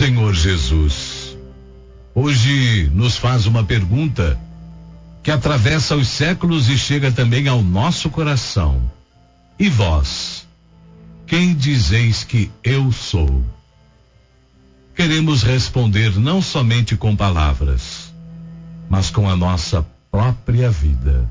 Senhor Jesus, hoje nos faz uma pergunta que atravessa os séculos e chega também ao nosso coração. E vós, quem dizeis que eu sou? Queremos responder não somente com palavras, mas com a nossa própria vida.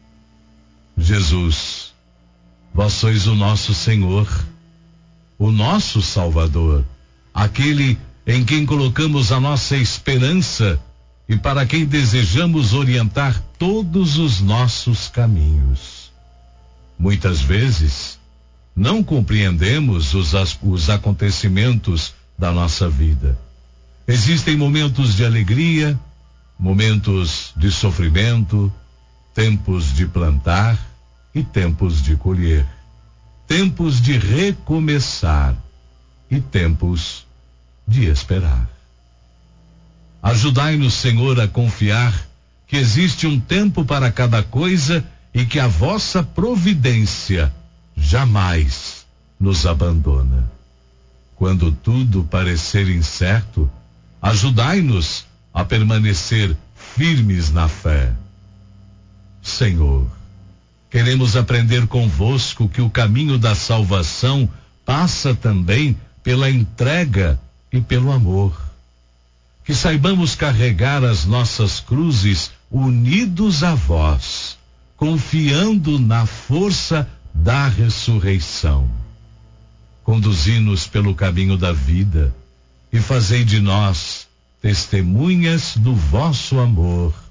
Jesus, vós sois o nosso Senhor, o nosso Salvador, aquele em quem colocamos a nossa esperança e para quem desejamos orientar todos os nossos caminhos. Muitas vezes, não compreendemos os acontecimentos da nossa vida. Existem momentos de alegria, momentos de sofrimento, tempos de plantar e tempos de colher, tempos de recomeçar e tempos de esperar. Ajudai-nos, Senhor, a confiar que existe um tempo para cada coisa e que a vossa providência jamais nos abandona. Quando tudo parecer incerto, ajudai-nos a permanecer firmes na fé. Senhor, queremos aprender convosco que o caminho da salvação passa também pela entrega e pelo amor. Que saibamos carregar as nossas cruzes unidos a vós, confiando na força da ressurreição. Conduzi-nos pelo caminho da vida e fazei de nós testemunhas do vosso amor.